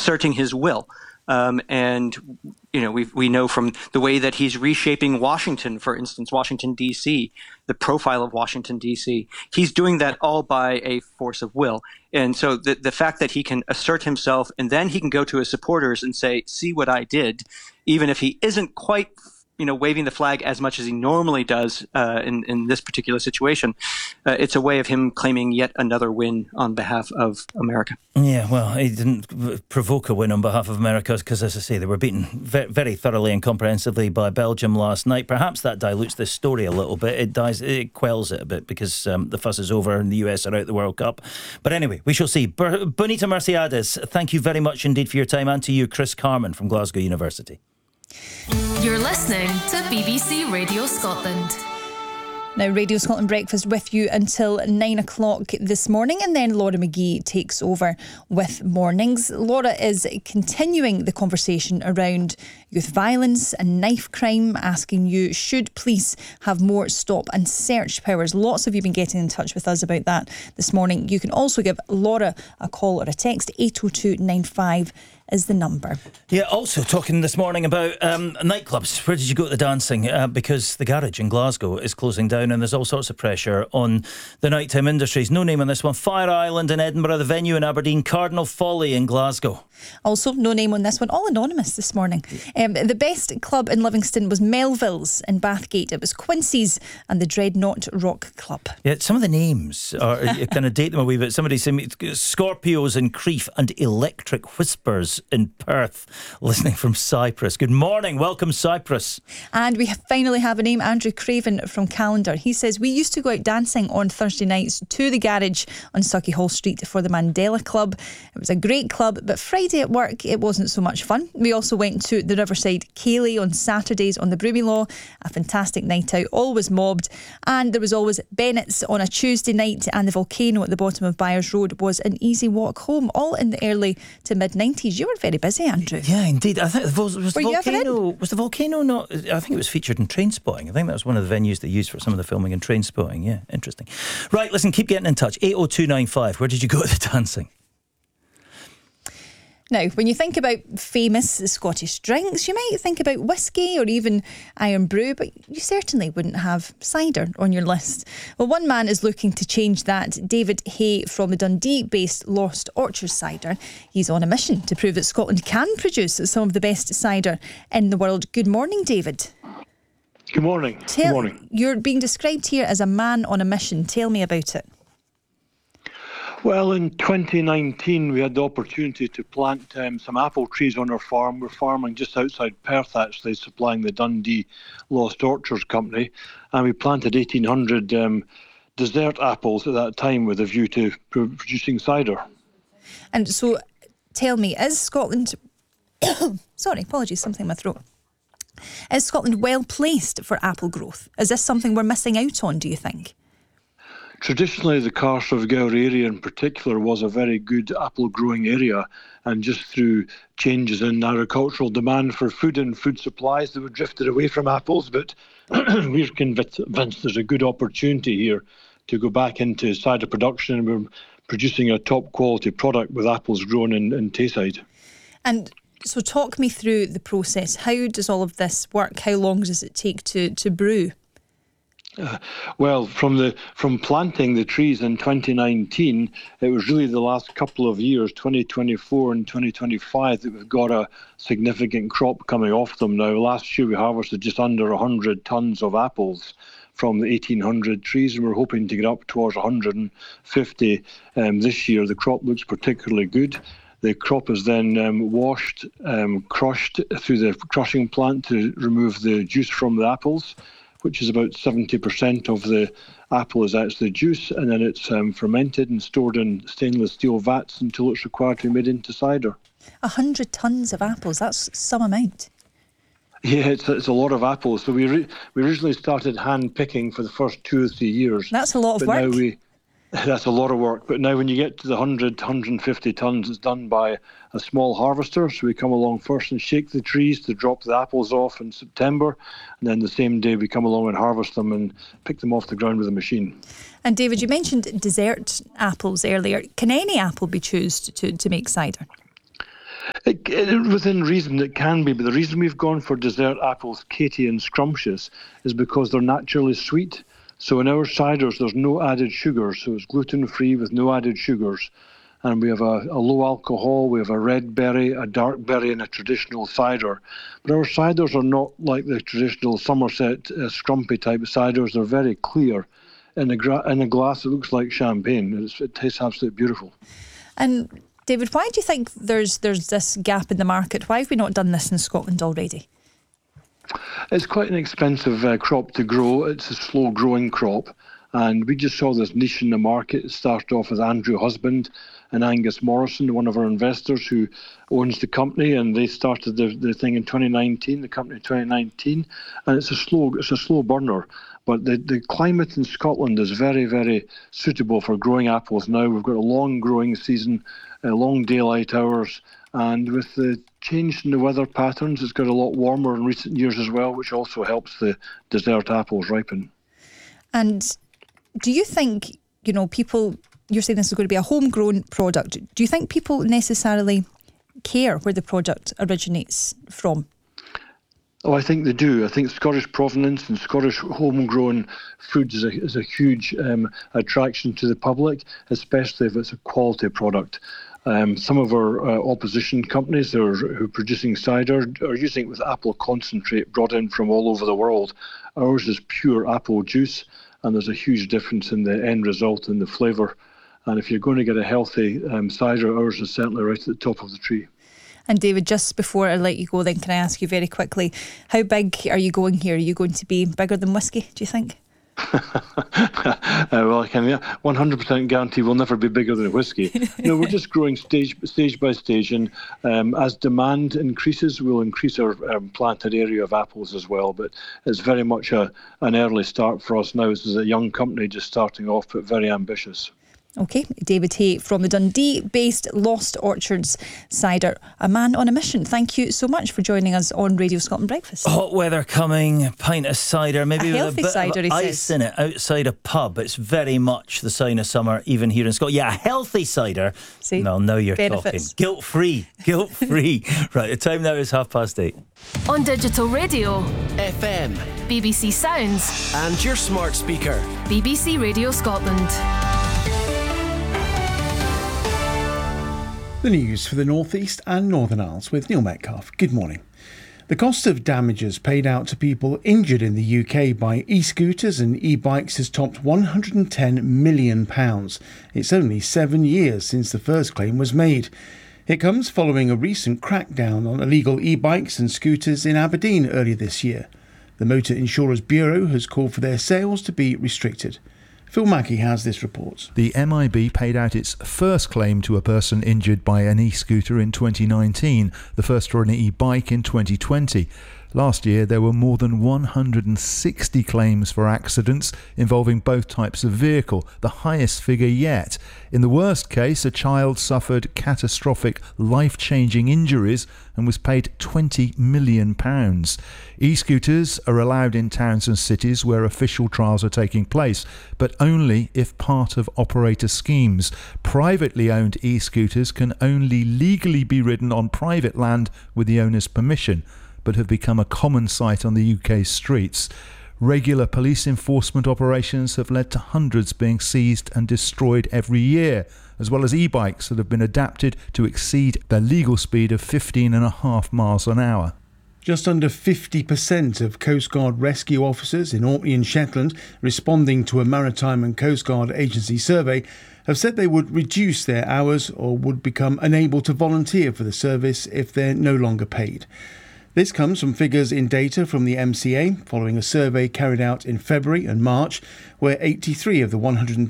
asserting his will. And we know from the way that he's reshaping Washington, for instance, Washington, D.C., the profile of Washington, D.C., he's doing that all by a force of will. And so the fact that he can assert himself and then he can go to his supporters and say, see what I did, even if he isn't quite waving the flag as much as he normally does in this particular situation, it's a way of him claiming yet another win on behalf of America. Yeah, well, he didn't provoke a win on behalf of America because, as I say, they were beaten very thoroughly and comprehensively by Belgium last night. Perhaps that dilutes this story a little bit. It quells it a bit because the fuss is over and the US are out the World Cup. But anyway, we shall see. Bonita Merciades, thank you very much indeed for your time, and to you, Chris Carman from Glasgow University. You're listening to BBC Radio Scotland. Now, Radio Scotland Breakfast with you until 9 o'clock this morning, and then Laura McGee takes over with mornings. Laura is continuing the conversation around youth violence and knife crime, asking you, should police have more stop and search powers? Lots of you have been getting in touch with us about that this morning. You can also give Laura a call or a text. 80295 is the number. Yeah, also talking this morning about nightclubs. Where did you go to the dancing? Because the Garage in Glasgow is closing down and there's all sorts of pressure on the nighttime industries. No name on this one. Fire Island in Edinburgh, the Venue in Aberdeen, Cardinal Folly in Glasgow. Also, no name on this one. All anonymous this morning. The best club in Livingston was Melville's in Bathgate. It was Quincy's and the Dreadnought Rock Club. Yeah, some of the names are kind of date them a wee bit. Somebody said Scorpios in Crieff and Electric Whispers in Perth, listening from Cyprus. Good morning, welcome Cyprus. And we finally have a name, Andrew Craven from Callendar. He says, we used to go out dancing on Thursday nights to the Garage on Sauchiehall Street for the Mandela Club. It was a great club, but Friday at work it wasn't so much fun. We also went to the Riverside Ceilidh on Saturdays on the Broomielaw, a fantastic night out, always mobbed. And there was always Bennett's on a Tuesday night, and the Volcano at the bottom of Byers Road was an easy walk home, all in the early to mid-90s. You were very busy, Andrew. Yeah, indeed. I think was the Volcano not? I think it was featured in Trainspotting. I think that was one of the venues they used for some of the filming in Trainspotting. Yeah, interesting. Right, listen, keep getting in touch. 80295. Where did you go to the dancing? Now, when you think about famous Scottish drinks, you might think about whiskey or even Iron Brew, but you certainly wouldn't have cider on your list. Well, one man is looking to change that. David Hay from the Dundee-based Lost Orchard Cider. He's on a mission to prove that Scotland can produce some of the best cider in the world. Good morning, David. Good morning. Good morning. You're being described here as a man on a mission. Tell me about it. Well, in 2019, we had the opportunity to plant some apple trees on our farm. We're farming just outside Perth, actually, supplying the Dundee Lost Orchards Company. And we planted 1,800 dessert apples at that time with a view to producing cider. And so, tell me, is Scotland... Sorry, apologies, something in my throat. Is Scotland well placed for apple growth? Is this something we're missing out on, do you think? Traditionally, the Cardiff Gower area in particular was a very good apple growing area, and just through changes in agricultural demand for food and food supplies, they were drifted away from apples. But we're convinced there's a good opportunity here to go back into cider production, and we're producing a top quality product with apples grown in Tayside. And so talk me through the process. How does all of this work? How long does it take to brew? Well, from planting the trees in 2019, it was really the last couple of years, 2024 and 2025, that we've got a significant crop coming off them now. Last year we harvested just under 100 tonnes of apples from the 1,800 trees, and we're hoping to get up towards 150 this year. The crop looks particularly good. The crop is then washed, crushed through the crushing plant to remove the juice from the apples, which is about 70% of the apple is actually juice, and then it's fermented and stored in stainless steel vats until it's required to be made into cider. 100 tonnes of apples, that's some amount. Yeah, it's a lot of apples. So we originally started hand picking for the first 2 or 3 years. That's a lot of work. That's a lot of work. But now when you get to the 100, 150 tonnes, it's done by a small harvester. So we come along first and shake the trees to drop the apples off in September. And then the same day we come along and harvest them and pick them off the ground with a machine. And David, you mentioned dessert apples earlier. Can any apple be chosen to make cider? Within reason, it can be, but the reason we've gone for dessert apples, Katie and Scrumptious, is because they're naturally sweet. So in our ciders, there's no added sugars, so it's gluten-free with no added sugars. And we have a low alcohol, we have a red berry, a dark berry, and a traditional cider. But our ciders are not like the traditional Somerset scrumpy type ciders. They're very clear. In a glass, it looks like champagne. It tastes absolutely beautiful. And David, why do you think there's this gap in the market? Why have we not done this in Scotland already? It's quite an expensive crop to grow. It's a slow-growing crop. And we just saw this niche in the market. It started off with Andrew Husband and Angus Morrison, one of our investors who owns the company, and they started the thing in 2019, the company in 2019, and it's a slow burner. But the climate in Scotland is very, very suitable for growing apples now. We've got a long growing season, long daylight hours, and with the change in the weather patterns, it's got a lot warmer in recent years as well, which also helps the dessert apples ripen. And do you think, people, you're saying this is going to be a homegrown product. Do you think people necessarily care where the product originates from? Oh, I think they do. I think Scottish provenance and Scottish homegrown foods is a huge attraction to the public, especially if it's a quality product. Some of our opposition companies who are producing cider are using it with apple concentrate brought in from all over the world. Ours is pure apple juice, and there's a huge difference in the end result and the flavour. And if you're going to get a healthy cider, ours is certainly right at the top of the tree. And David, just before I let you go then, can I ask you very quickly, how big are you going here? Are you going to be bigger than whiskey, do you think? Well, I can 100% guarantee we'll never be bigger than whiskey. No, we're just growing stage by stage, and as demand increases, we'll increase our planted area of apples as well. But it's very much an early start for us now. This is a young company just starting off, but very ambitious. OK, David Hay from the Dundee-based Lost Orchards Cider, a man on a mission. Thank you so much for joining us on Radio Scotland Breakfast. Hot weather coming, pint of cider, maybe with a bit cider, of ice in it, outside a pub. It's very much the sign of summer, even here in Scotland. Yeah, a healthy cider. See, well, now you're benefits. talking. Guilt-free. Right, the time now is 8:30. On digital radio, FM, BBC Sounds, and your smart speaker. BBC Radio Scotland. The news for the North East and Northern Isles with Neil Metcalfe. Good morning. The cost of damages paid out to people injured in the UK by e-scooters and e-bikes has topped £110 million. It's only 7 years since the first claim was made. It comes following a recent crackdown on illegal e-bikes and scooters in Aberdeen earlier this year. The Motor Insurers Bureau has called for their sales to be restricted. Phil Mackey has this report. The MIB paid out its first claim to a person injured by an e-scooter in 2019, the first for an e-bike in 2020. Last year, there were more than 160 claims for accidents involving both types of vehicle, the highest figure yet. In the worst case, a child suffered catastrophic, life-changing injuries and was paid £20 million. E-scooters are allowed in towns and cities where official trials are taking place, but only if part of operator schemes. Privately owned e-scooters can only legally be ridden on private land with the owner's permission, but have become a common sight on the UK's streets. Regular police enforcement operations have led to hundreds being seized and destroyed every year, as well as e-bikes that have been adapted to exceed their legal speed of 15.5 miles an hour. Just under 50% of Coast Guard rescue officers in Orkney and Shetland responding to a Maritime and Coast Guard Agency survey have said they would reduce their hours or would become unable to volunteer for the service if they're no longer paid. This comes from figures in data from the MCA following a survey carried out in February and March, where 83 of the 110